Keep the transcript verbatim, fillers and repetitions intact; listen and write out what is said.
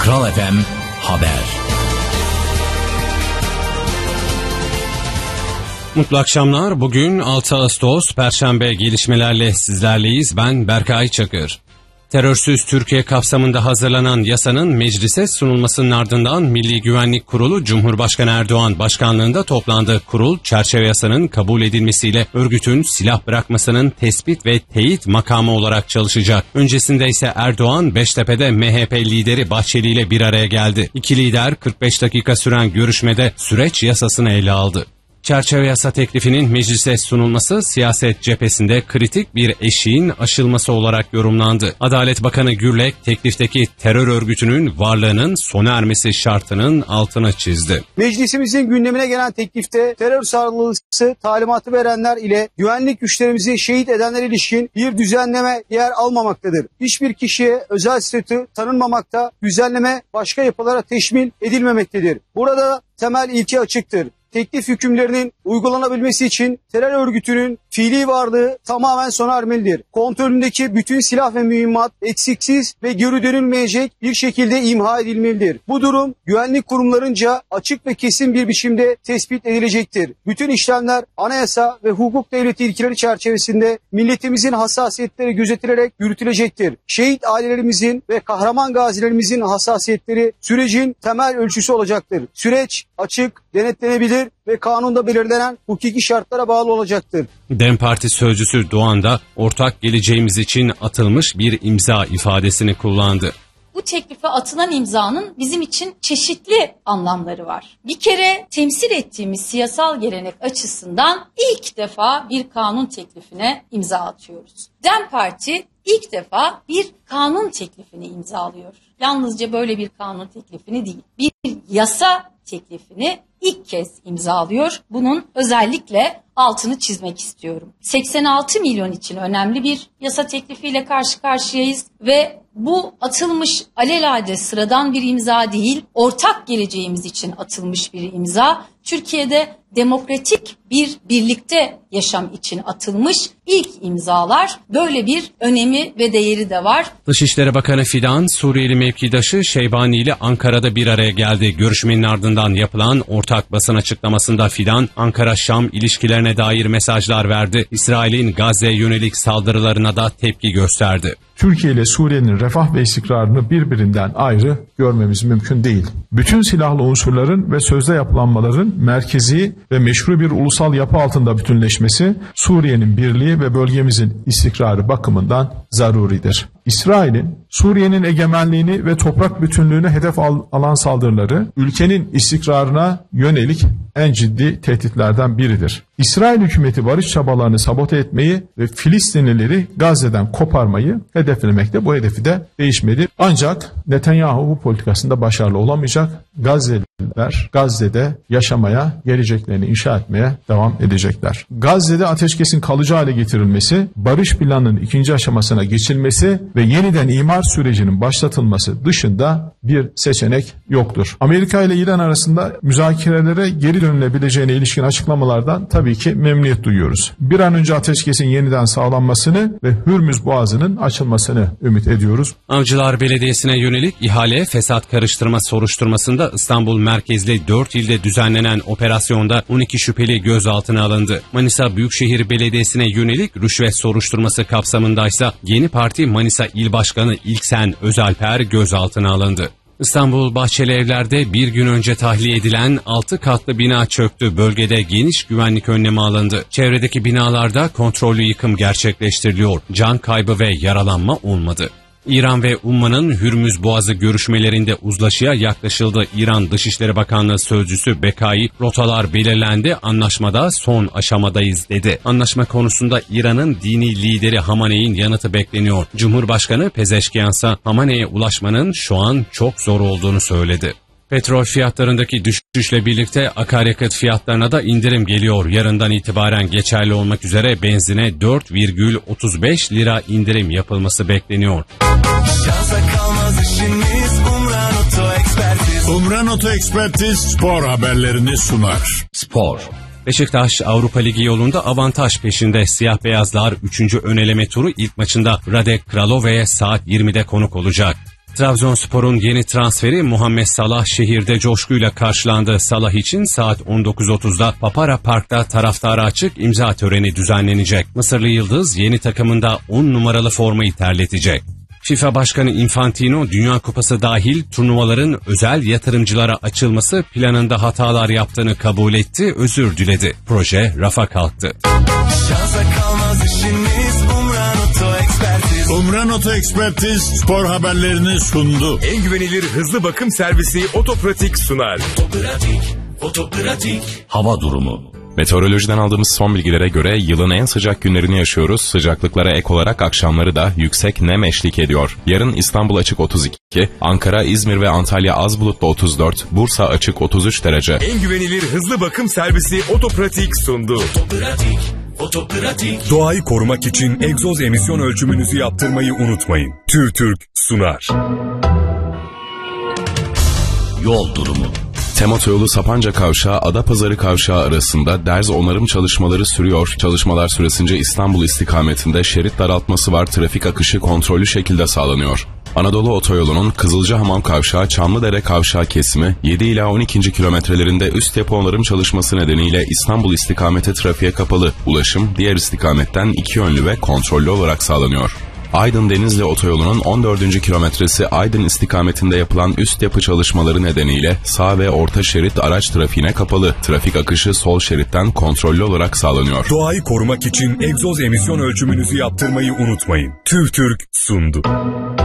Kral F M Haber. Mutlu akşamlar. Bugün altı Ağustos Perşembe, gelişmelerle sizlerleyiz. Ben Berkay Çakır. Terörsüz Türkiye kapsamında hazırlanan yasanın meclise sunulmasının ardından Milli Güvenlik Kurulu Cumhurbaşkanı Erdoğan başkanlığında toplandı. Kurul, çerçeve yasanın kabul edilmesiyle örgütün silah bırakmasının tespit ve teyit makamı olarak çalışacak. Öncesinde ise Erdoğan, Beştepe'de M H P lideri Bahçeli ile bir araya geldi. İki lider kırk beş dakika süren görüşmede süreç yasasını ele aldı. Çerçeve yasa teklifinin meclise sunulması siyaset cephesinde kritik bir eşiğin aşılması olarak yorumlandı. Adalet Bakanı Gürlek, teklifteki terör örgütünün varlığının sona ermesi şartının altını çizdi. Meclisimizin gündemine gelen teklifte terör saldırısı talimatı verenler ile güvenlik güçlerimizi şehit edenlere ilişkin bir düzenleme yer almamaktadır. Hiçbir kişiye özel statü tanınmamakta, düzenleme başka yapılara teşmil edilmemektedir. Burada temel ilke açıktır. Teklif hükümlerinin uygulanabilmesi için terör örgütünün fiili varlığı tamamen sona ermelidir. Kontrolündeki bütün silah ve mühimmat eksiksiz ve geri dönülmeyecek bir şekilde imha edilmelidir. Bu durum güvenlik kurumlarınca açık ve kesin bir biçimde tespit edilecektir. Bütün işlemler anayasa ve hukuk devleti ilkeleri çerçevesinde milletimizin hassasiyetleri gözetilerek yürütülecektir. Şehit ailelerimizin ve kahraman gazilerimizin hassasiyetleri sürecin temel ölçüsü olacaktır. Süreç açık, denetlenebilir ve kanunda belirlenen hukuki şartlara bağlı olacaktır. DEM Parti sözcüsü Doğan da ortak geleceğimiz için atılmış bir imza ifadesini kullandı. Bu teklife atılan imzanın bizim için çeşitli anlamları var. Bir kere temsil ettiğimiz siyasal gelenek açısından ilk defa bir kanun teklifine imza atıyoruz. DEM Parti ilk defa bir kanun teklifini imzalıyor. Yalnızca böyle bir kanun teklifini değil, bir yasa teklifini ilk kez imzalıyor. Bunun özellikle altını çizmek istiyorum. seksen altı milyon için önemli bir yasa teklifiyle karşı karşıyayız ve bu atılmış alelade sıradan bir imza değil, ortak geleceğimiz için atılmış bir imza. Türkiye'de demokratik bir birlikte yaşam için atılmış ilk imzalar. Böyle bir önemi ve değeri de var. Dışişleri Bakanı Fidan, Suriyeli mevkidaşı Şeybani ile Ankara'da bir araya geldi. Görüşmenin ardından yapılan ortak basın açıklamasında Fidan, Ankara-Şam ilişkilerine dair mesajlar verdi. İsrail'in Gazze'ye yönelik saldırılarına da tepki gösterdi. Türkiye ile Suriye'nin refah ve istikrarını birbirinden ayrı görmemiz mümkün değil. Bütün silahlı unsurların ve sözde yapılanmaların merkezi ve meşru bir ulusal yapı altında bütünleşmesi Suriye'nin birliği ve bölgemizin istikrarı bakımından zaruridir. İsrail'in Suriye'nin egemenliğini ve toprak bütünlüğünü hedef al- alan saldırıları ülkenin istikrarına yönelik en ciddi tehditlerden biridir. İsrail hükümeti barış çabalarını sabote etmeyi ve Filistinlileri Gazze'den koparmayı hedeflemekte. Bu hedefi de değişmedi. Ancak Netanyahu bu politikasında başarılı olamayacak. Gazze'liler Gazze'de yaşamaya, geleceklerini inşa etmeye devam edecekler. Gazze'de ateşkesin kalıcı hale getirilmesi, barış planının ikinci aşamasına geçilmesi ve yeniden imar sürecinin başlatılması dışında bir seçenek yoktur. Amerika ile İran arasında müzakerelere geri dönülebileceğine ilişkin açıklamalardan tabii ki memnuniyet duyuyoruz. Bir an önce ateşkesin yeniden sağlanmasını ve Hürmüz Boğazı'nın açılmasını ümit ediyoruz. Avcılar Belediyesi'ne yönelik ihale fesat karıştırma soruşturmasında İstanbul merkezli dört ilde düzenlenen operasyonda on iki şüpheli gözaltına alındı. Manisa Büyükşehir Belediyesi'ne yönelik rüşvet soruşturması kapsamındaysa Yeni Parti Manisa İl Başkanı İlksen Özalper gözaltına alındı. İstanbul Bahçelievler'de bir gün önce tahliye edilen altı katlı bina çöktü. Bölgede geniş güvenlik önlemi alındı. Çevredeki binalarda kontrollü yıkım gerçekleştiriliyor. Can kaybı ve yaralanma olmadı. İran ve Umman'ın Hürmüz Boğazı görüşmelerinde uzlaşıya yaklaşıldı. İran Dışişleri Bakanlığı Sözcüsü Bekai, rotalar belirlendi, anlaşmada son aşamadayız dedi. Anlaşma konusunda İran'ın dini lideri Hamaney'in yanıtı bekleniyor. Cumhurbaşkanı Pezeşkiyansa Hamaney'e ulaşmanın şu an çok zor olduğunu söyledi. Petrol fiyatlarındaki düşüşle birlikte akaryakıt fiyatlarına da indirim geliyor. Yarından itibaren geçerli olmak üzere benzine dört virgül otuz beş lira indirim yapılması bekleniyor. Umran Oto Ekspertiz spor haberlerini sunar. Spor. Beşiktaş Avrupa Ligi yolunda avantaj peşinde. Siyah beyazlar üçüncü öneleme turu ilk maçında Radek Kralove'ye saat yirmide konuk olacak. Trabzonspor'un yeni transferi Muhammed Salah şehirde coşkuyla karşılandı. Salah için saat on dokuz otuzda Papara Park'ta taraftara açık imza töreni düzenlenecek. Mısırlı Yıldız yeni takımında on numaralı formayı terletecek. FIFA Başkanı Infantino, Dünya Kupası dahil turnuvaların özel yatırımcılara açılması planında hatalar yaptığını kabul etti, özür diledi. Proje rafa kalktı. Umran Oto Ekspertiz spor haberlerini sundu. En güvenilir hızlı bakım servisi Otopratik sunar. Otopratik, Otopratik. Hava durumu. Meteorolojiden aldığımız son bilgilere göre yılın en sıcak günlerini yaşıyoruz. Sıcaklıklara ek olarak akşamları da yüksek nem eşlik ediyor. Yarın İstanbul açık otuz iki, Ankara, İzmir ve Antalya az bulutlu otuz dört, Bursa açık otuz üç derece. En güvenilir hızlı bakım servisi Otopratik sundu. Otopratik, Otopratik. Doğayı korumak için egzoz emisyon ölçümünüzü yaptırmayı unutmayın. TÜRTÜRK sunar. Yol durumu. Tem Otoyolu Sapanca Kavşağı Adapazarı Kavşağı arasında derz onarım çalışmaları sürüyor. Çalışmalar süresince İstanbul istikametinde şerit daraltması var. Trafik akışı kontrollü şekilde sağlanıyor. Anadolu Otoyolu'nun Kızılcahamam Kavşağı Çamlıdere Kavşağı kesimi yedi ila on ikinci kilometrelerinde üst yapı onarım çalışması nedeniyle İstanbul istikameti trafiğe kapalı. Ulaşım diğer istikametten iki yönlü ve kontrollü olarak sağlanıyor. Aydın-Denizli Otoyolu'nun on dördüncü kilometresi Aydın istikametinde yapılan üst yapı çalışmaları nedeniyle sağ ve orta şerit araç trafiğine kapalı. Trafik akışı sol şeritten kontrollü olarak sağlanıyor. Doğayı korumak için egzoz emisyon ölçümünüzü yaptırmayı unutmayın. TÜRTÜRK sundu.